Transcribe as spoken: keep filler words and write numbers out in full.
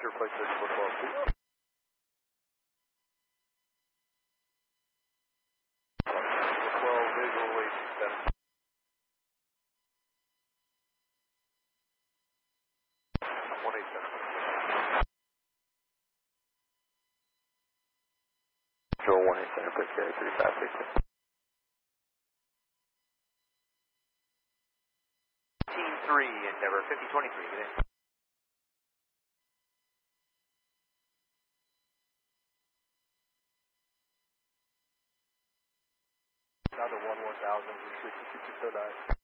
Your place is for twelve. twelve visual lead seven. one eighty-seven. Control one eight center, please carry three five six. Team three, Endeavor fifty twenty-three, get in. Another one one thousand, sixty-six oh nine.